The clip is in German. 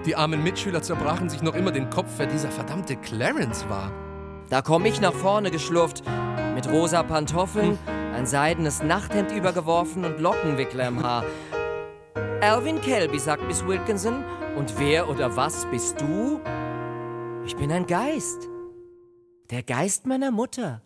Die armen Mitschüler zerbrachen sich noch immer den Kopf, wer dieser verdammte Clarence war. Da komm ich nach vorne geschlurft, mit rosa Pantoffeln, ein seidenes Nachthemd übergeworfen und Lockenwickler im Haar. Alvin Kelby, sagt Miss Wilkinson. Und wer oder was bist du? Ich bin ein Geist. Der Geist meiner Mutter.